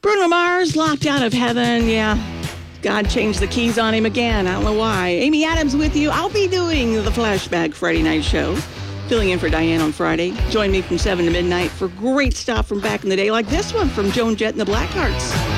Bruno Mars locked out of heaven. Yeah, God changed the keys on him again. I don't know why. Amy Adams with you. I'll be doing the Flashback Friday night show, filling in for Diane on Friday. Join me from 7 to midnight for great stuff from back in the day, like this one from Joan Jett and the Blackhearts.